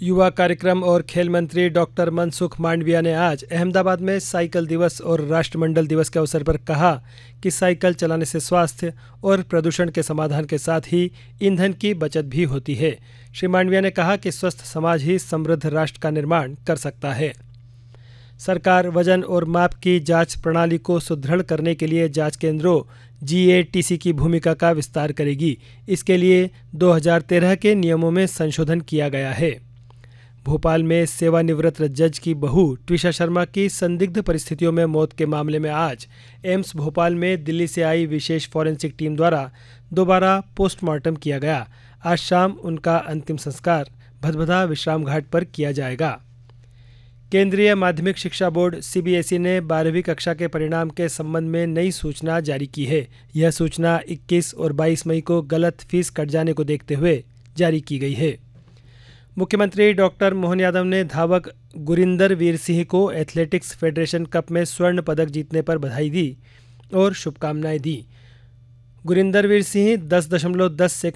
युवा कार्यक्रम और खेल मंत्री डॉक्टर मनसुख मांडविया ने आज अहमदाबाद में साइकिल दिवस और राष्ट्रमंडल दिवस के अवसर पर कहा कि साइकिल चलाने से स्वास्थ्य और प्रदूषण के समाधान के साथ ही ईंधन की बचत भी होती है। श्री मांडविया ने कहा कि स्वस्थ समाज ही समृद्ध राष्ट्र का निर्माण कर सकता है। सरकार वजन और माप की जांच प्रणाली को सुदृढ़ करने के लिए जांच केंद्रों GATC की भूमिका का विस्तार करेगी। इसके लिए 2013 के नियमों में संशोधन किया गया है। भोपाल में सेवानिवृत्त जज की बहू ट्विशा शर्मा की संदिग्ध परिस्थितियों में मौत के मामले में आज एम्स भोपाल में दिल्ली से आई विशेष फॉरेंसिक टीम द्वारा दोबारा पोस्टमार्टम किया गया। आज शाम उनका अंतिम संस्कार भदभदा विश्राम घाट पर किया जाएगा। केंद्रीय माध्यमिक शिक्षा बोर्ड CBSE ने 12वीं कक्षा के परिणाम के संबंध में नई सूचना जारी की है। यह सूचना 21 और 22 मई को गलत फीस कट जाने को देखते हुए जारी की गई है। मुख्यमंत्री डॉक्टर मोहन यादव ने धावक गुरिंदर वीर सिंह को एथलेटिक्स फेडरेशन कप में स्वर्ण पदक जीतने पर बधाई दी और शुभकामनाएं दी। गुरिंदर वीर सिंह 10.10 सेकंड